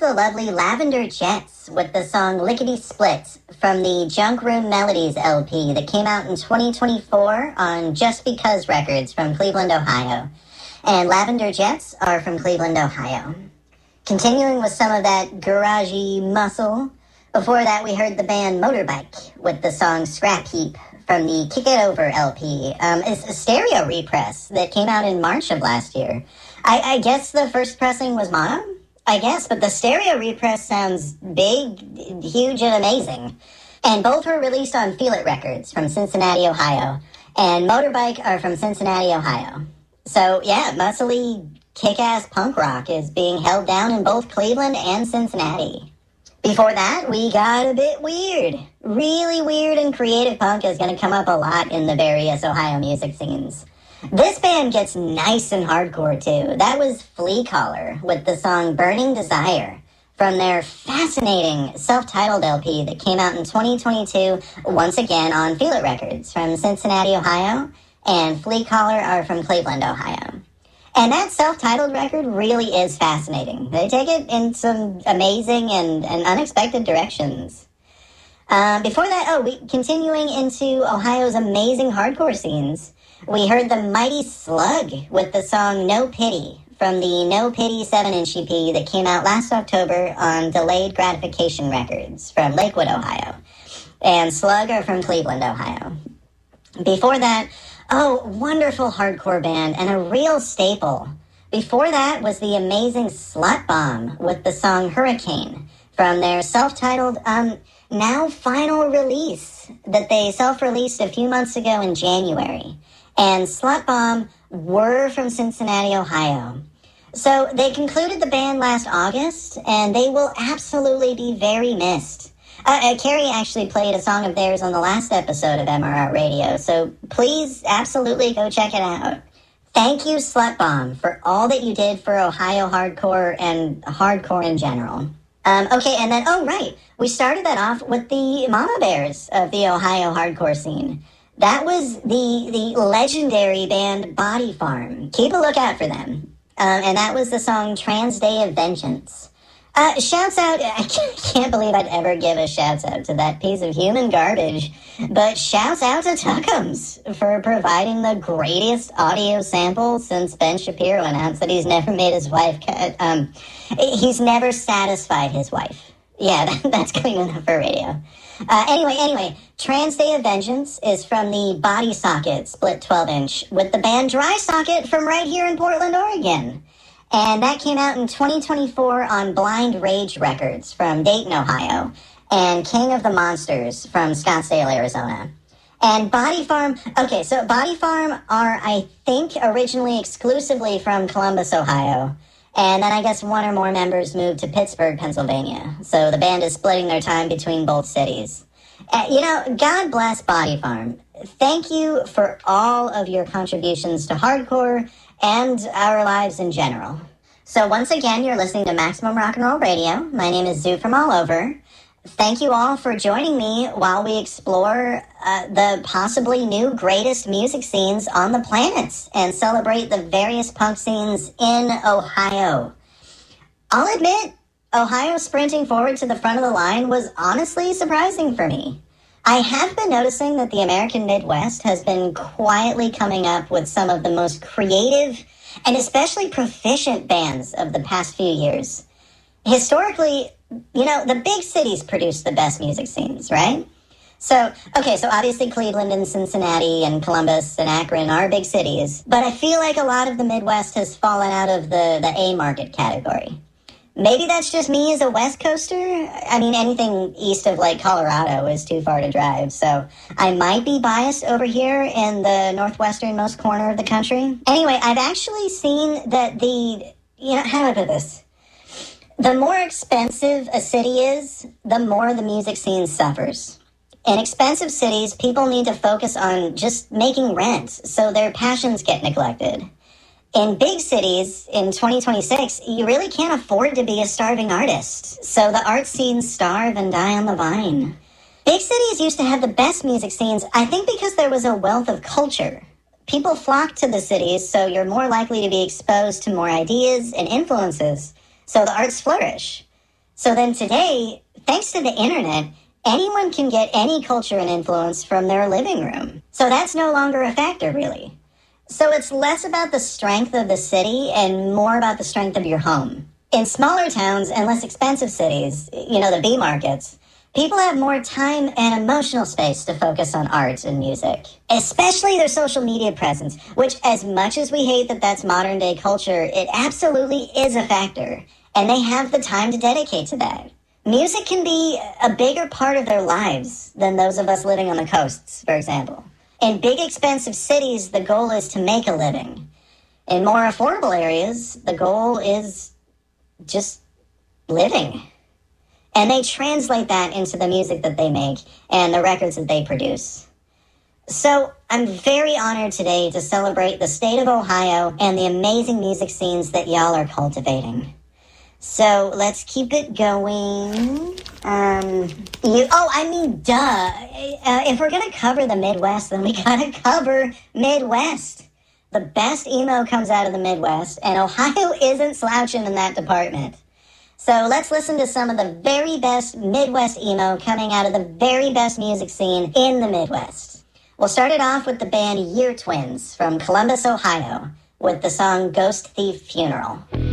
the lovely Lavender Jets with the song Lickety Split from the Junk Room Melodies LP that came out in 2024 on Just Because Records from Cleveland, Ohio. And Lavender Jets are from Cleveland, Ohio. Continuing with some of that garagey muscle, before that we heard the band Motorbike with the song Scrap Heap from the Kick It Over LP. It's a stereo repress that came out in March of last year. I guess the first pressing was mono? I guess, but the stereo repress sounds big, huge, and amazing. And both were released on Feel It Records from Cincinnati, Ohio. And Motorbike are from Cincinnati, Ohio. So, yeah, muscly, kick-ass punk rock is being held down in both Cleveland and Cincinnati. Before that, we got a bit weird. Really weird and creative punk is going to come up a lot in the various Ohio music scenes. This band gets nice and hardcore, too. That was Flea Collar with the song Burning Desire from their fascinating self-titled LP that came out in 2022, once again on Feel It Records from Cincinnati, Ohio, and Flea Collar are from Cleveland, Ohio. And that self-titled record really is fascinating. They take it in some amazing and unexpected directions. Before that, continuing into Ohio's amazing hardcore scenes, we heard the Mighty Slug with the song No Pity from the No Pity 7-inch EP that came out last October on Delayed Gratification Records from Lakewood, Ohio. And Slug are from Cleveland, Ohio. Before that, wonderful hardcore band and a real staple. Before that was the amazing Slut Bomb with the song Hurricane from their self-titled, now final release that they self-released a few months ago in January. And Slut Bomb were from Cincinnati, Ohio. So they concluded the band last August, and they will absolutely be very missed. Carrie actually played a song of theirs on the last episode of MRR Radio, so please absolutely go check it out. Thank you, Slut Bomb, for all that you did for Ohio hardcore and hardcore in general. Okay, and then, we started that off with the Mama Bears of the Ohio hardcore scene. That was the legendary band Body Farm. Keep a lookout for them. And that was the song Trans Day of Vengeance. Shouts out, I can't believe I'd ever give a shouts out to that piece of human garbage, but shouts out to Tuckums for providing the greatest audio sample since Ben Shapiro announced that he's never made his wife, he's never satisfied his wife. Yeah, that's clean enough for radio. Anyway, Trans Day of Vengeance is from the Body Socket split 12-inch with the band Dry Socket from right here in Portland, Oregon. And that came out in 2024 on Blind Rage Records from Dayton, Ohio, and King of the Monsters from Scottsdale, Arizona. And Body Farm, so Body Farm are, I think, originally exclusively from Columbus, Ohio. And then I guess one or more members moved to Pittsburgh, Pennsylvania. So the band is splitting their time between both cities. God bless Body Farm. Thank you for all of your contributions to hardcore and our lives in general. So once again, you're listening to Maximum Rock and Roll Radio. My name is Zoo from All Over. Thank you all for joining me while we explore the possibly new greatest music scenes on the planet and celebrate the various punk scenes in Ohio. I'll admit, Ohio sprinting forward to the front of the line was honestly surprising for me. I have been noticing that the American Midwest has been quietly coming up with some of the most creative and especially proficient bands of the past few years. Historically, the big cities produce the best music scenes, right? So obviously Cleveland and Cincinnati and Columbus and Akron are big cities, but I feel like a lot of the Midwest has fallen out of the A market category. Maybe that's just me as a West Coaster. I mean, anything east of, Colorado is too far to drive, so I might be biased over here in the northwesternmost corner of the country. Anyway, I've actually seen that how do I put this? The more expensive a city is, the more the music scene suffers. In expensive cities, people need to focus on just making rent, so their passions get neglected. In big cities, in 2026, you really can't afford to be a starving artist, so the art scenes starve and die on the vine. Big cities used to have the best music scenes, I think because there was a wealth of culture. People flock to the cities, so you're more likely to be exposed to more ideas and influences, so the arts flourish. So then today, thanks to the internet, anyone can get any culture and influence from their living room. So that's no longer a factor, really. So it's less about the strength of the city and more about the strength of your home. In smaller towns and less expensive cities, the B markets, people have more time and emotional space to focus on art and music, especially their social media presence, which, as much as we hate that that's modern day culture, it absolutely is a factor, and they have the time to dedicate to that. Music can be a bigger part of their lives than those of us living on the coasts, for example. In big, expensive cities, the goal is to make a living. In more affordable areas, the goal is just living. And they translate that into the music that they make and the records that they produce. So I'm very honored today to celebrate the state of Ohio and the amazing music scenes that y'all are cultivating. So let's keep it going. Duh. If we're going to cover the Midwest, then we got to cover Midwest. The best emo comes out of the Midwest, and Ohio isn't slouching in that department. So let's listen to some of the very best Midwest emo coming out of the very best music scene in the Midwest. We'll start it off with the band Year Twins from Columbus, Ohio, with the song Ghost Thief Funeral.